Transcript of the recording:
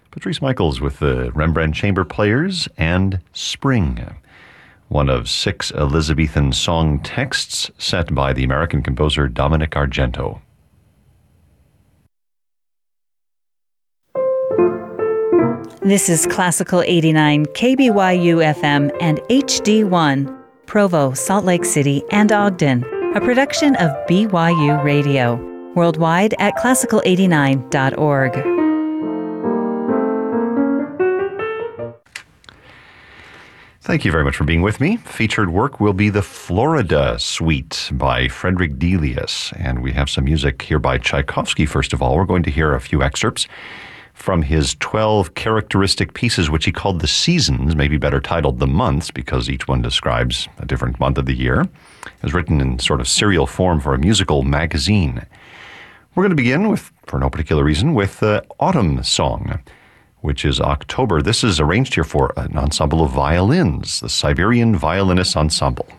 Patrice Michaels with the Rembrandt Chamber Players and Spring, one of 6 Elizabethan song texts set by the American composer Dominic Argento. This is Classical 89, KBYU FM and HD1, Provo, Salt Lake City, and Ogden, a production of BYU Radio, worldwide at classical89.org. Thank you very much for being with me. Featured work will be the Florida Suite by Frederick Delius, and we have some music here by Tchaikovsky. First of all, we're going to hear a few excerpts from his 12 characteristic pieces, which he called the seasons, maybe better titled the months, because each one describes a different month of the year. It was written in sort of serial form for a musical magazine. We're going to begin with, for no particular reason, with Autumn Song, which is October. This is arranged here for an ensemble of violins, the Siberian Violinist Ensemble.